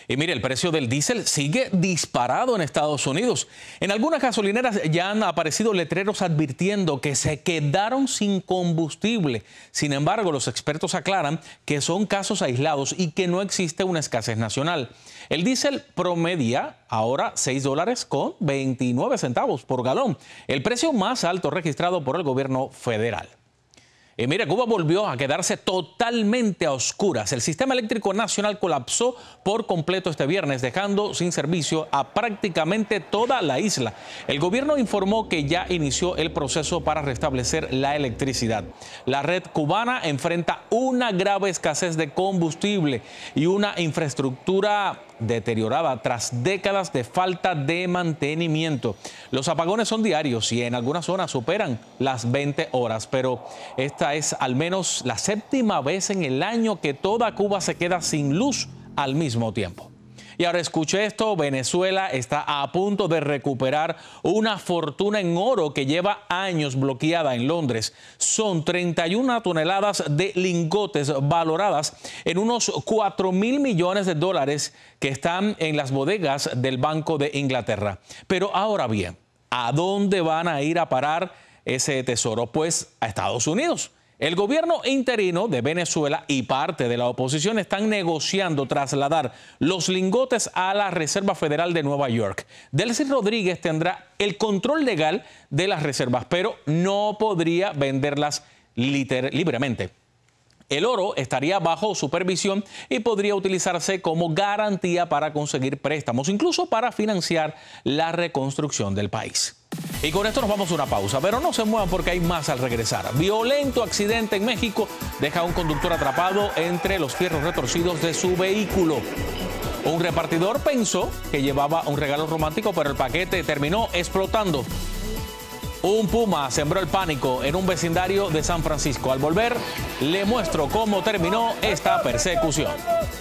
Y mire, el precio del diésel sigue disparado en Estados Unidos. En algunas gasolineras ya han aparecido letreros advirtiendo que se quedaron sin combustible. Sin embargo, los expertos aclaran que son casos aislados y que no existe una escasez nacional. El diésel promedia ahora $6.29 por galón, el precio más alto registrado por el gobierno federal. Y mire, Cuba volvió a quedarse totalmente a oscuras. El sistema eléctrico nacional colapsó por completo este viernes, dejando sin servicio a prácticamente toda la isla. El gobierno informó que ya inició el proceso para restablecer la electricidad. La red cubana enfrenta una grave escasez de combustible y una infraestructura deteriorada tras décadas de falta de mantenimiento. Los apagones son diarios y en algunas zonas superan las 20 horas, pero esta es al menos la séptima vez en el año que toda Cuba se queda sin luz al mismo tiempo. Y ahora escuche esto, Venezuela está a punto de recuperar una fortuna en oro que lleva años bloqueada en Londres. Son 31 toneladas de lingotes valoradas en unos 4.000 millones de dólares que están en las bodegas del Banco de Inglaterra. Pero ahora bien, ¿a dónde van a ir a parar ese tesoro? Pues a Estados Unidos. El gobierno interino de Venezuela y parte de la oposición están negociando trasladar los lingotes a la Reserva Federal de Nueva York. Delcy Rodríguez tendrá el control legal de las reservas, pero no podría venderlas libremente. El oro estaría bajo supervisión y podría utilizarse como garantía para conseguir préstamos, incluso para financiar la reconstrucción del país. Y con esto nos vamos a una pausa, pero no se muevan porque hay más al regresar. Violento accidente en México deja a un conductor atrapado entre los fierros retorcidos de su vehículo. Un repartidor pensó que llevaba un regalo romántico, pero el paquete terminó explotando. Un puma sembró el pánico en un vecindario de San Francisco. Al volver, le muestro cómo terminó esta persecución.